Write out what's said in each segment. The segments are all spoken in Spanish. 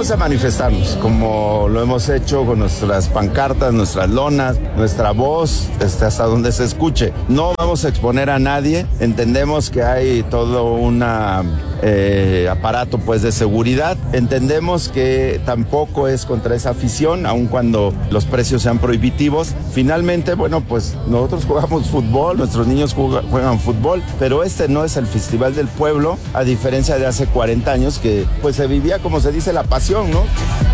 vamos a manifestarnos, como lo hemos hecho con nuestras pancartas, nuestras lonas, nuestra voz, hasta donde se escuche. No vamos a exponer a nadie, entendemos que hay todo un aparato pues de seguridad, entendemos que tampoco es contra esa afición, aun cuando los precios sean prohibitivos. Finalmente, bueno, pues nosotros jugamos fútbol, nuestros niños juegan fútbol, pero este no es el Festival del Pueblo, a diferencia de hace 40 años que pues se vivía, como se dice, la pasión, ¿no?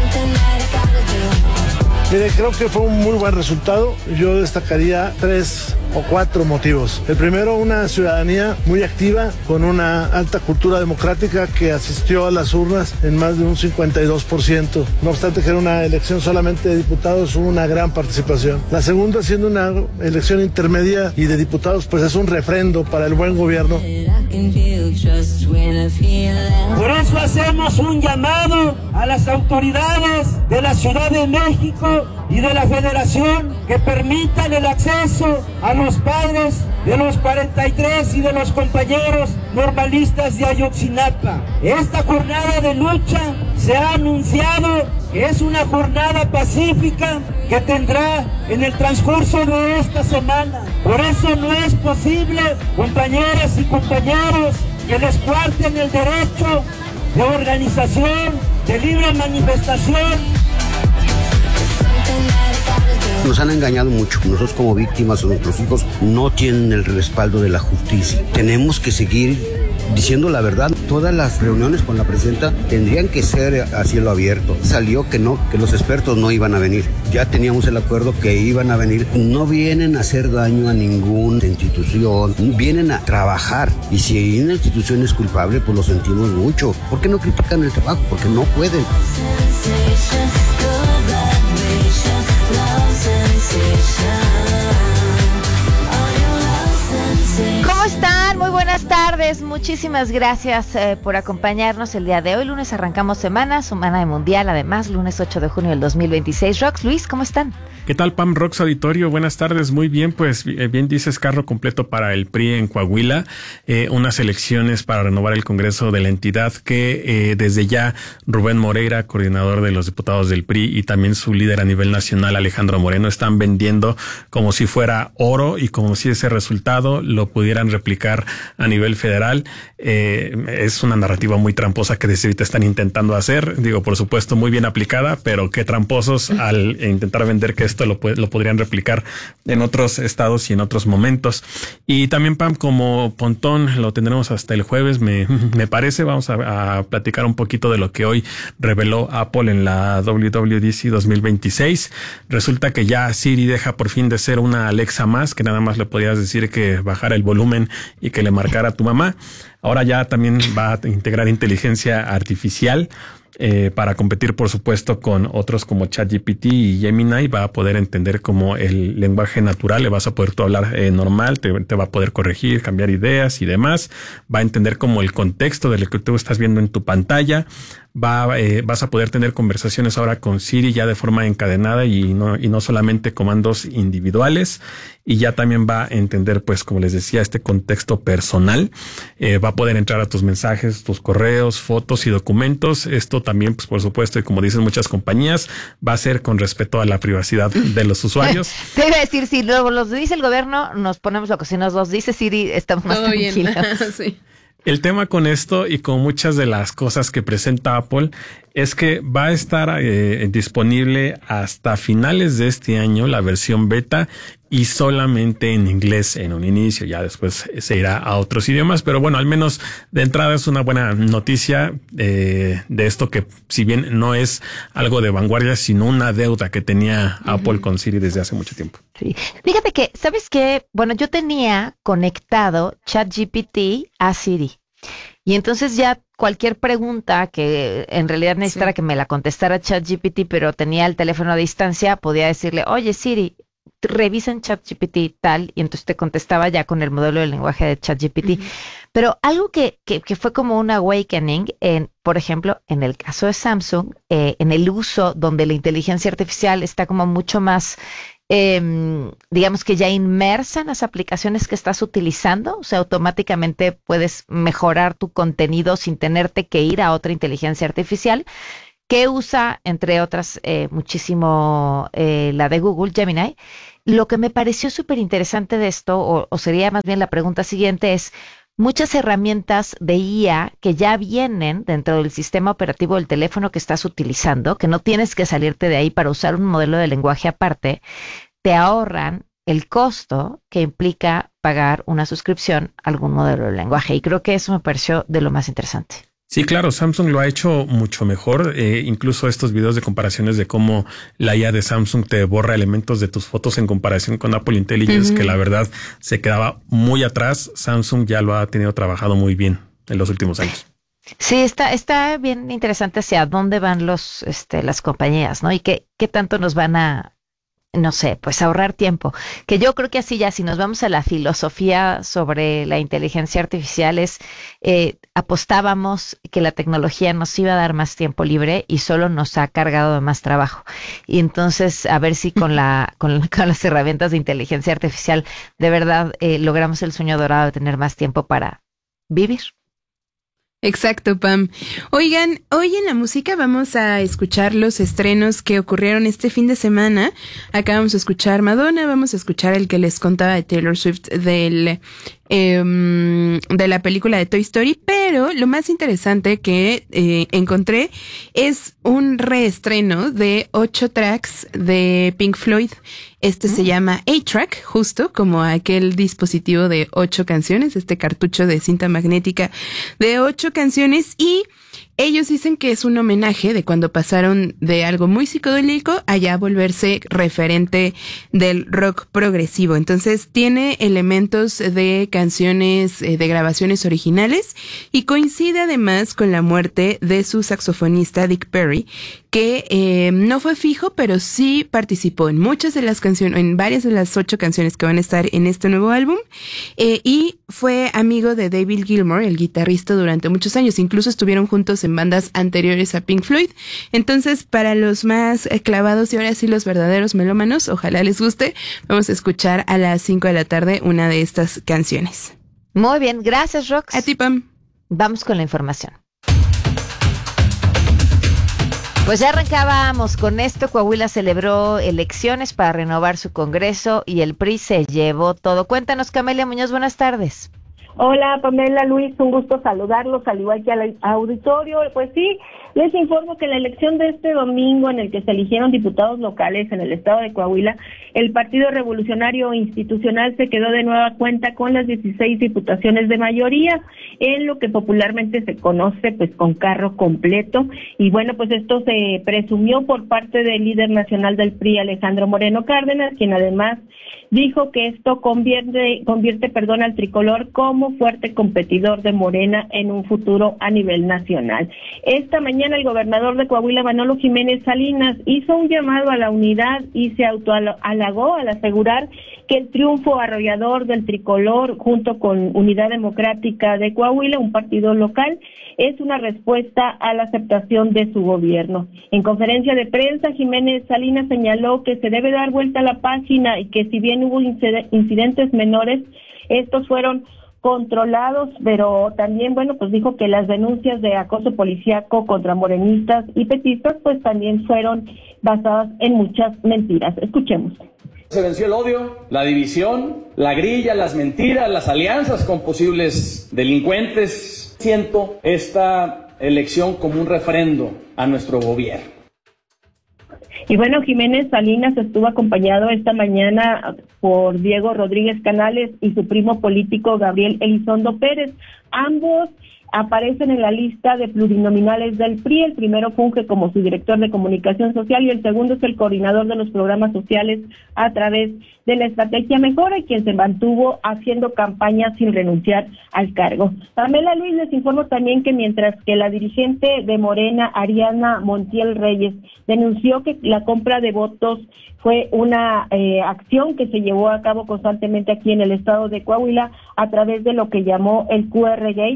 Mire, creo que fue un muy buen resultado. Yo destacaría 3 o 4 motivos. El primero, una ciudadanía muy activa, con una alta cultura democrática que asistió a las urnas en más de un 52%. No obstante que era una elección solamente de diputados, hubo una gran participación. La segunda, siendo una elección intermedia y de diputados, pues es un refrendo para el buen gobierno. Por eso hacemos un llamado a las autoridades de la Ciudad de México y de la Federación que permitan el acceso a los padres de los 43 y de los compañeros normalistas de Ayotzinapa. Esta jornada de lucha se ha anunciado que es una jornada pacífica que tendrá en el transcurso de esta semana. Por eso no es posible, compañeras y compañeros, que les cuarten el derecho de organización, de libre manifestación. Nos han engañado mucho. Nosotros como víctimas o nuestros hijos no tienen el respaldo de la justicia. Tenemos que seguir diciendo la verdad. Todas las reuniones con la presidenta tendrían que ser a cielo abierto. Salió que no, que los expertos no iban a venir. Ya teníamos el acuerdo que iban a venir. No vienen a hacer daño a ninguna institución, vienen a trabajar. Y si una institución es culpable, pues lo sentimos mucho. ¿Por qué no critican el trabajo? Porque no pueden. ¿Cómo están? Muy buenas tardes. Muchísimas gracias por acompañarnos el día de hoy. Lunes arrancamos semana de Mundial, además, lunes 8 de junio del 2026. Rox, Luis, ¿cómo están? ¿Qué tal, Pam? Rox Auditorio, buenas tardes. Muy bien, pues bien dices, carro completo para el PRI en Coahuila. Unas elecciones para renovar el Congreso de la entidad que desde ya Rubén Moreira, coordinador de los diputados del PRI, y también su líder a nivel nacional, Alejandro Moreno, están vendiendo como si fuera oro y como si ese resultado lo pudieran replicar a nivel federal. Es una narrativa muy tramposa que desde ahorita están intentando hacer. Digo, por supuesto, muy bien aplicada, pero qué tramposos al intentar vender que esto lo podrían replicar en otros estados y en otros momentos. Y también, Pam, como Pontón lo tendremos hasta el jueves, me parece. Vamos a platicar un poquito de lo que hoy reveló Apple en la WWDC 2026. Resulta que ya Siri deja por fin de ser una Alexa más, que nada más le podías decir que bajara el volumen y que le marcara a tu mamá. Ahora ya también va a integrar inteligencia artificial para competir, por supuesto, con otros como ChatGPT y Gemini. Va a poder entender como el lenguaje natural, le vas a poder tú hablar normal, te va a poder corregir, cambiar ideas y demás. Va a entender como el contexto de lo que tú estás viendo en tu pantalla. Vas a poder tener conversaciones ahora con Siri ya de forma encadenada y no solamente comandos individuales. Y ya también va a entender, pues, como les decía, este contexto personal. Va a poder entrar a tus mensajes, tus correos, fotos y documentos. Esto también, pues, por supuesto, y como dicen muchas compañías, va a ser con respeto a la privacidad de los usuarios. Te iba a decir, si luego los dice el gobierno, nos ponemos loco. Si nos los dice Siri, estamos más tranquilos. Sí. El tema con esto y con muchas de las cosas que presenta Apple es que va a estar disponible hasta finales de este año la versión beta y solamente en inglés en un inicio. Ya después se irá a otros idiomas, pero bueno, al menos de entrada es una buena noticia de esto que, si bien no es algo de vanguardia, sino una deuda que tenía Apple con Siri desde hace mucho tiempo. Sí. Fíjate que, ¿sabes qué? Bueno, yo tenía conectado ChatGPT a Siri. Y entonces ya cualquier pregunta que en realidad necesitara que me la contestara ChatGPT, pero tenía el teléfono a distancia, podía decirle, oye Siri, revisa en ChatGPT tal, y entonces te contestaba ya con el modelo de lenguaje de ChatGPT. Pero algo que fue como un awakening, por ejemplo, en el caso de Samsung, en el uso donde la inteligencia artificial está como mucho más digamos que ya inmersa en las aplicaciones que estás utilizando, o sea, automáticamente puedes mejorar tu contenido sin tenerte que ir a otra inteligencia artificial, que usa, entre otras, muchísimo la de Google, Gemini. Lo que me pareció súper interesante de esto, o sería más bien la pregunta siguiente, es muchas herramientas de IA que ya vienen dentro del sistema operativo del teléfono que estás utilizando, que no tienes que salirte de ahí para usar un modelo de lenguaje aparte, te ahorran el costo que implica pagar una suscripción a algún modelo de lenguaje. Y creo que eso me pareció de lo más interesante. Sí, claro, Samsung lo ha hecho mucho mejor. Incluso estos videos de comparaciones de cómo la IA de Samsung te borra elementos de tus fotos en comparación con Apple Intelligence, que la verdad se quedaba muy atrás. Samsung ya lo ha tenido trabajado muy bien en los últimos años. Sí, está bien interesante hacia dónde van las compañías, ¿no? Y qué tanto nos van a, no sé, pues ahorrar tiempo. Que yo creo que así ya, si nos vamos a la filosofía sobre la inteligencia artificial, apostábamos que la tecnología nos iba a dar más tiempo libre y solo nos ha cargado de más trabajo. Y entonces, a ver si con las herramientas de inteligencia artificial de verdad logramos el sueño dorado de tener más tiempo para vivir. Exacto, Pam. Oigan, hoy en la música vamos a escuchar los estrenos que ocurrieron este fin de semana. Acá vamos a escuchar Madonna, vamos a escuchar el que les contaba de Taylor Swift de la película de Toy Story, pero lo más interesante que encontré es un reestreno de 8 tracks de Pink Floyd. Se llama A-Track, justo como aquel dispositivo de 8 canciones, este cartucho de cinta magnética de 8 canciones, y ellos dicen que es un homenaje de cuando pasaron de algo muy psicodélico a ya volverse referente del rock progresivo. Entonces tiene elementos de canciones, de grabaciones originales, y coincide además con la muerte de su saxofonista Dick Perry, que no fue fijo, pero sí participó en muchas de las canciones, en varias de las 8 canciones que van a estar en este nuevo álbum, y fue amigo de David Gilmour, el guitarrista, durante muchos años. Incluso estuvieron juntos en bandas anteriores a Pink Floyd. Entonces, para los más clavados y ahora sí los verdaderos melómanos, ojalá les guste, vamos a escuchar a las 5 de la tarde una de estas canciones. Muy bien, gracias, Rox. A ti, Pam. Vamos con la información. Pues ya arrancábamos con esto. Coahuila celebró elecciones para renovar su Congreso y el PRI se llevó todo. Cuéntanos, Camelia Muñoz, buenas tardes. Hola, Pamela, Luis, un gusto saludarlos, al igual que al auditorio. Pues sí, les informo que en la elección de este domingo, en el que se eligieron diputados locales en el estado de Coahuila, el Partido Revolucionario Institucional se quedó de nueva cuenta con las 16 diputaciones de mayoría, en lo que popularmente se conoce pues con carro completo. Y bueno, pues esto se presumió por parte del líder nacional del PRI, Alejandro Moreno Cárdenas, quien además dijo que esto convierte al tricolor como fuerte competidor de Morena en un futuro a nivel nacional. Esta mañana el gobernador de Coahuila, Manolo Jiménez Salinas, hizo un llamado a la unidad y se autohalagó al asegurar que el triunfo arrollador del tricolor junto con Unidad Democrática de Coahuila, un partido local, es una respuesta a la aceptación de su gobierno. En conferencia de prensa, Jiménez Salinas señaló que se debe dar vuelta a la página y que si bien hubo incidentes menores, estos fueron controlados, pero también, bueno, pues dijo que las denuncias de acoso policíaco contra morenistas y petistas, pues también fueron basadas en muchas mentiras. Escuchemos. Se venció el odio, la división, la grilla, las mentiras, las alianzas con posibles delincuentes. Siento esta elección como un refrendo a nuestro gobierno. Y bueno, Jiménez Salinas estuvo acompañado esta mañana por Diego Rodríguez Canales y su primo político Gabriel Elizondo Pérez. Ambos aparecen en la lista de plurinominales del PRI. El primero funge como su director de comunicación social y el segundo es el coordinador de los programas sociales a través de la estrategia Mejora, y quien se mantuvo haciendo campaña sin renunciar al cargo. Pamela, Luis, les informo también que mientras que la dirigente de Morena, Ariana Montiel Reyes, denunció que la compra de votos fue una acción que se llevó a cabo constantemente aquí en el estado de Coahuila a través de lo que llamó el QR Gate,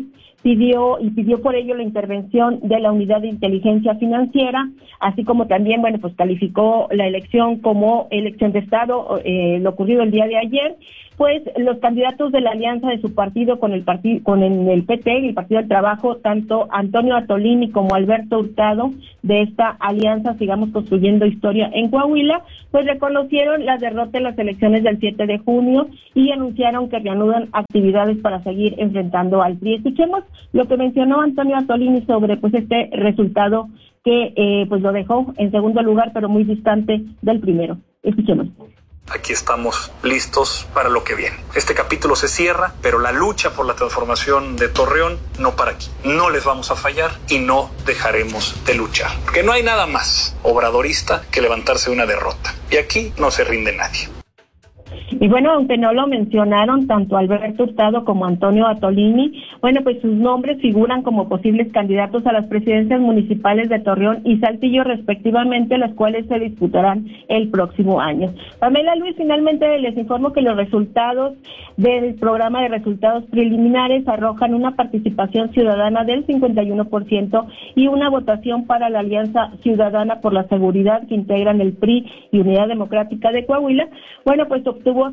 pidió por ello la intervención de la Unidad de Inteligencia Financiera, así como también, pues calificó la elección como elección de Estado, lo ocurrido el día de ayer. Pues los candidatos de la alianza de su partido con el PT, el Partido del Trabajo, tanto Antonio Atolini como Alberto Hurtado, de esta alianza Sigamos Construyendo Historia en Coahuila, pues reconocieron la derrota en las elecciones del 7 de junio y anunciaron que reanudan actividades para seguir enfrentando al PRI. Escuchemos lo que mencionó Antonio Atolini sobre este resultado que lo dejó en segundo lugar, pero muy distante del primero. Escuchemos. Aquí estamos listos para lo que viene. Este capítulo se cierra, pero la lucha por la transformación de Torreón no para aquí. No les vamos a fallar y no dejaremos de luchar. Porque no hay nada más obradorista que levantarse de una derrota. Y aquí no se rinde nadie. Y aunque no lo mencionaron tanto Alberto Hurtado como Antonio Atolini, pues sus nombres figuran como posibles candidatos a las presidencias municipales de Torreón y Saltillo respectivamente, las cuales se disputarán el próximo año. Pamela, Luis, finalmente les informo que los resultados del programa de resultados preliminares arrojan una participación ciudadana del 51% y una votación para la Alianza Ciudadana por la Seguridad que integran el PRI y Unidad Democrática de Coahuila, obtuvo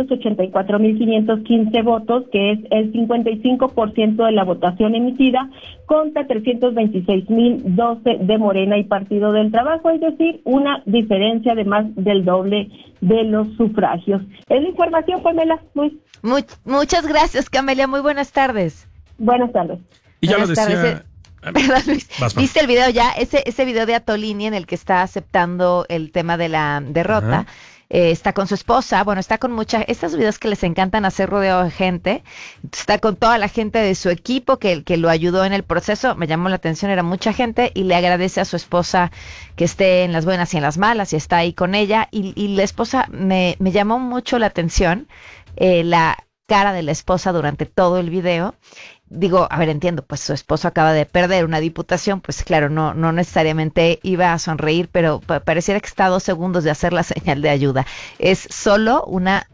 684,515 votos, que es el 55% de la votación emitida, contra 326,012 de Morena y Partido del Trabajo, es decir, una diferencia de más del doble de los sufragios. Es la información, Pamela, Luis. Muchas gracias, Camelia, muy buenas tardes. Buenas tardes. Y ya lo decía... ¿Verdad, Luis? ¿Viste el video ya? Ese video de Atolini en el que está aceptando el tema de la derrota. Ajá. Está con su esposa, está con estos videos que les encantan hacer rodeado de gente, está con toda la gente de su equipo que lo ayudó en el proceso. Me llamó la atención, era mucha gente, y le agradece a su esposa que esté en las buenas y en las malas, y está ahí con ella, y la esposa, me llamó mucho la atención, la cara de la esposa durante todo el video. Digo, entiendo, su esposo acaba de perder una diputación, claro, no necesariamente iba a sonreír, pero pareciera que está a 2 segundos de hacer la señal de ayuda. Es solo una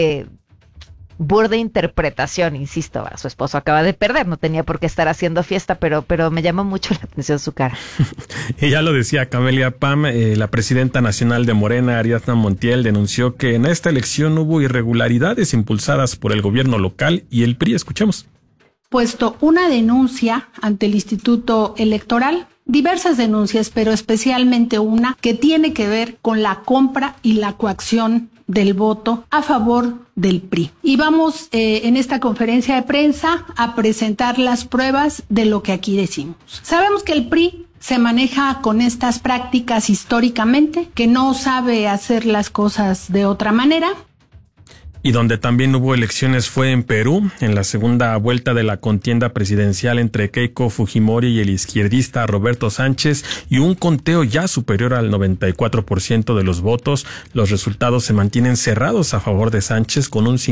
burda interpretación, insisto, su esposo acaba de perder, no tenía por qué estar haciendo fiesta, pero me llamó mucho la atención su cara. Y ya lo decía Camelia, Pam, la presidenta nacional de Morena, Ariadna Montiel, denunció que en esta elección hubo irregularidades impulsadas por el gobierno local y el PRI. Escuchemos. Puesto una denuncia ante el Instituto Electoral, diversas denuncias, pero especialmente una que tiene que ver con la compra y la coacción del voto a favor del PRI. Y vamos en esta conferencia de prensa a presentar las pruebas de lo que aquí decimos. Sabemos que el PRI se maneja con estas prácticas históricamente, que no sabe hacer las cosas de otra manera. Y donde también hubo elecciones fue en Perú, en la segunda vuelta de la contienda presidencial entre Keiko Fujimori y el izquierdista Roberto Sánchez, y un conteo ya superior al 94% de los votos. Los resultados se mantienen cerrados a favor de Sánchez con un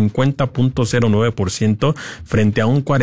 50.09% frente a un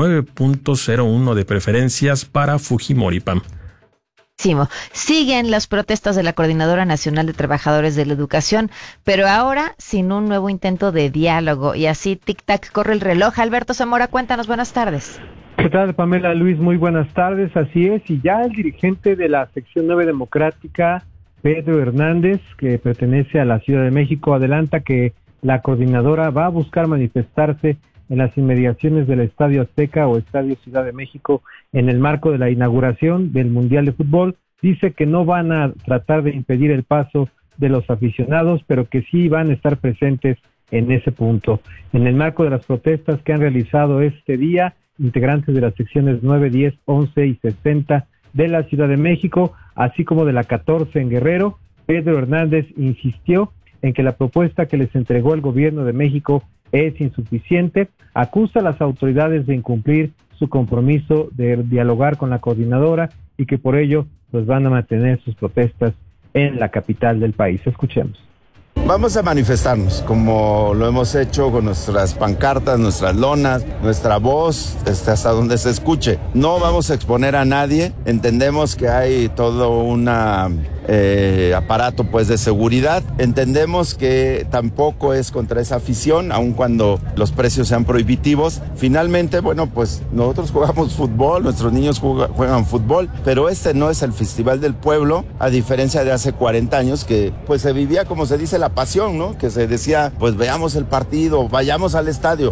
49.01% de preferencias para Fujimori. Pam. Siguen las protestas de la Coordinadora Nacional de Trabajadores de la Educación, pero ahora sin un nuevo intento de diálogo, y así tic-tac corre el reloj. Alberto Zamora, cuéntanos, buenas tardes. ¿Qué tal, Pamela, Luis? Muy buenas tardes, así es, y ya el dirigente de la sección 9 democrática, Pedro Hernández, que pertenece a la Ciudad de México, adelanta que la coordinadora va a buscar manifestarse en las inmediaciones del Estadio Azteca o Estadio Ciudad de México en el marco de la inauguración del Mundial de Fútbol. Dice que no van a tratar de impedir el paso de los aficionados, pero que sí van a estar presentes en ese punto. En el marco de las protestas que han realizado este día, integrantes de las secciones 9, 10, 11 y 60 de la Ciudad de México, así como de la 14 en Guerrero, Pedro Hernández insistió en que la propuesta que les entregó el gobierno de México es insuficiente, acusa a las autoridades de incumplir su compromiso de dialogar con la coordinadora y que por ello pues van a mantener sus protestas en la capital del país. Escuchemos. Vamos a manifestarnos como lo hemos hecho con nuestras pancartas, nuestras lonas, nuestra voz, hasta donde se escuche. No vamos a exponer a nadie, entendemos que hay todo una aparato pues de seguridad. Entendemos que tampoco es contra esa afición, aun cuando los precios sean prohibitivos. Finalmente, bueno, pues nosotros jugamos fútbol, nuestros niños juegan fútbol, pero este no es el Festival del Pueblo, a diferencia de hace 40 años que pues se vivía, como se dice, la pasión, ¿no? Que se decía, pues veamos el partido, vayamos al estadio.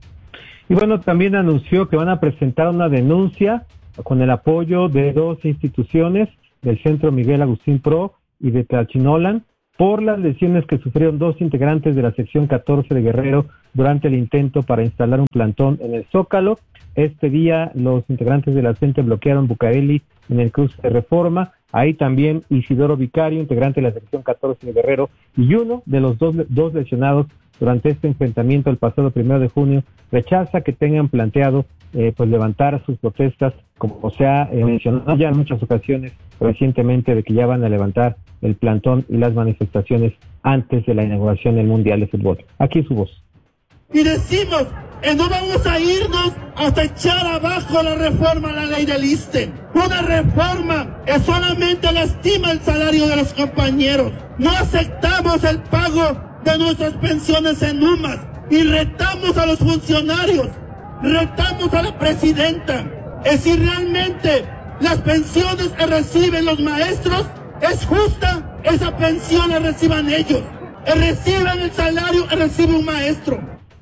Y bueno, también anunció que van a presentar una denuncia con el apoyo de 2 instituciones, del Centro Miguel Agustín Pro y de Tlachinolan, por las lesiones que sufrieron 2 integrantes de la sección 14 de Guerrero durante el intento para instalar un plantón en el Zócalo. Este día los integrantes de la CENTE bloquearon Bucareli en el cruce de Reforma. Ahí también Isidoro Vicario, integrante de la sección 14 de Guerrero, y uno de los dos lesionados durante este enfrentamiento el pasado 1 de junio, rechaza que tengan planteado pues levantar sus protestas, como se ha mencionado ya en muchas ocasiones recientemente, de que ya van a levantar el plantón y las manifestaciones antes de la inauguración del Mundial de Fútbol. Aquí su voz. Y decimos que no vamos a irnos hasta echar abajo la reforma a la ley del ISSSTE. Una reforma que solamente lastima el salario de los compañeros. No aceptamos el pago de nuestras pensiones en UMAS y retamos a los funcionarios, retamos a la presidenta. Es si realmente las pensiones que reciben los maestros es justa, esa pensión la reciban ellos, reciban el salario que recibe un maestro.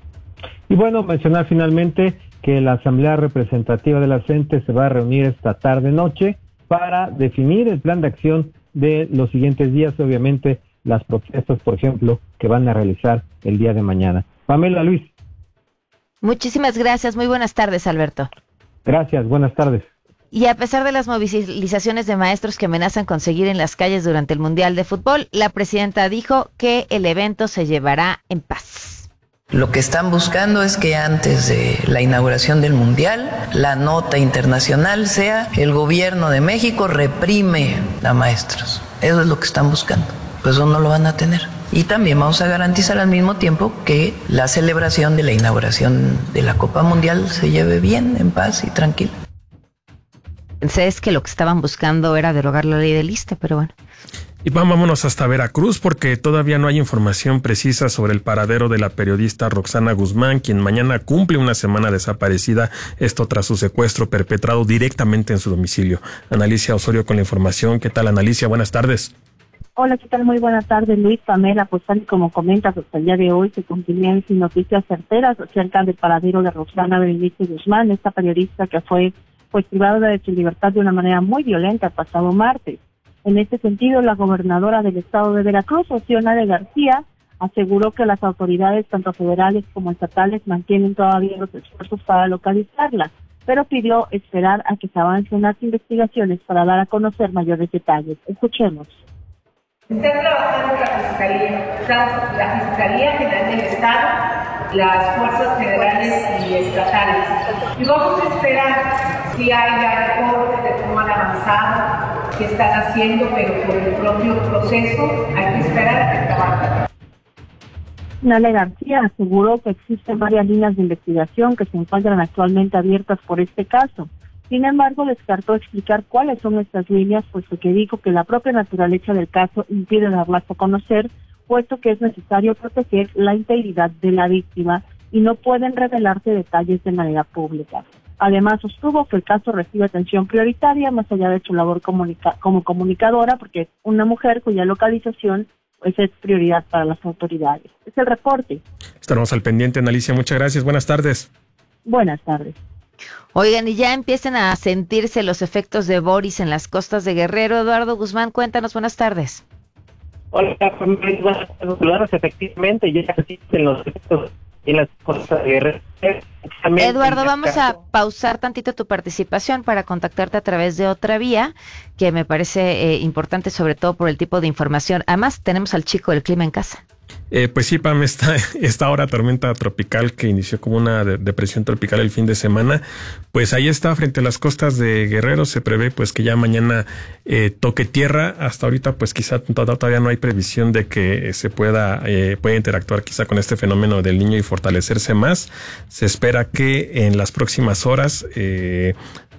Y bueno, mencionar finalmente que la Asamblea Representativa de la CENTE se va a reunir esta tarde-noche para definir el plan de acción de los siguientes días, obviamente las protestas, por ejemplo, que van a realizar el día de mañana. Pamela, Luis. Muchísimas gracias, muy buenas tardes, Alberto. Gracias, buenas tardes. Y a pesar de las movilizaciones de maestros que amenazan con seguir en las calles durante el Mundial de Fútbol, la presidenta dijo que el evento se llevará en paz. Lo que están buscando es que antes de la inauguración del Mundial, la nota internacional sea: el gobierno de México reprime a maestros. Eso es lo que están buscando. Pues eso no lo van a tener. Y también vamos a garantizar al mismo tiempo que la celebración de la inauguración de la Copa Mundial se lleve bien, en paz y tranquila. Pensé que lo que estaban buscando era derogar la ley del ISSSTE, pero bueno. Y vámonos hasta Veracruz, porque todavía no hay información precisa sobre el paradero de la periodista Roxana Guzmán, quien mañana cumple una semana desaparecida, esto tras su secuestro perpetrado directamente en su domicilio. Analicia Osorio con la información. ¿Qué tal, Analicia? Buenas tardes. Hola, ¿qué tal? Muy buenas tardes, Luis, Pamela. Pues tal y como comentas, hasta el día de hoy se continúan sin noticias certeras acerca del paradero de Roxana Berenice Guzmán, esta periodista que fue privada de su libertad de una manera muy violenta el pasado martes. En este sentido, la gobernadora del estado de Veracruz, Xiomara García, aseguró que las autoridades, tanto federales como estatales, mantienen todavía los esfuerzos para localizarla, pero pidió esperar a que se avancen las investigaciones para dar a conocer mayores detalles. Escuchemos. Está trabajando la Fiscalía General del Estado, las fuerzas federales y estatales. Y vamos a esperar si hay ya reportes de cómo han avanzado, qué están haciendo, pero por el propio proceso hay que esperar a que trabajen. Nale García aseguró que existen varias líneas de investigación que se encuentran actualmente abiertas por este caso. Sin embargo, descartó explicar cuáles son estas líneas, puesto que dijo que la propia naturaleza del caso impide darlas a conocer, puesto que es necesario proteger la integridad de la víctima y no pueden revelarse detalles de manera pública. Además, sostuvo que el caso recibe atención prioritaria, más allá de su labor como comunicadora, porque es una mujer cuya localización pues, es prioridad para las autoridades. Es el reporte. Estaremos al pendiente, Analicia. Muchas gracias. Buenas tardes. Buenas tardes. Oigan, y ya empiezan a sentirse los efectos de Boris en las costas de Guerrero. Eduardo Guzmán, cuéntanos, buenas tardes. Hola, buenas, efectivamente, ya existen los efectos en las costas de Guerrero. Eduardo, vamos a pausar tantito tu participación para contactarte a través de otra vía, que me parece importante, sobre todo por el tipo de información. Además, tenemos al chico del clima en casa. Pues sí, Pam, esta ahora tormenta tropical que inició como una depresión tropical el fin de semana, pues ahí está frente a las costas de Guerrero. Se prevé pues que ya mañana toque tierra. Hasta ahorita pues quizá todavía no hay previsión de que se pueda interactuar quizá con este fenómeno del Niño y fortalecerse más. Se espera que en las próximas horas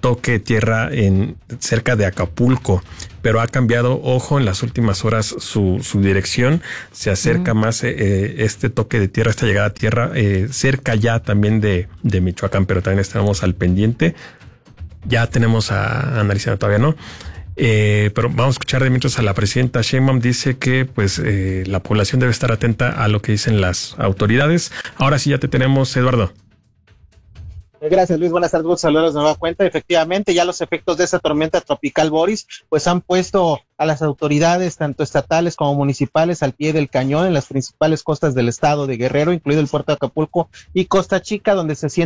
toque de tierra cerca de Acapulco, pero ha cambiado, ojo, en las últimas horas su dirección, se acerca más este toque de tierra, esta llegada a tierra, cerca ya también de Michoacán, pero también estamos al pendiente. Ya tenemos a Ana Alicia, todavía no. Pero vamos a escuchar de mientras a la presidenta Sheinbaum. Dice que pues la población debe estar atenta a lo que dicen las autoridades. Ahora sí ya te tenemos, Eduardo. Gracias, Luis. Buenas tardes. Saludos de nueva cuenta. Efectivamente, ya los efectos de esta tormenta tropical Boris pues han puesto a las autoridades, tanto estatales como municipales, al pie del cañón en las principales costas del estado de Guerrero, incluido el puerto de Acapulco y Costa Chica, donde se siente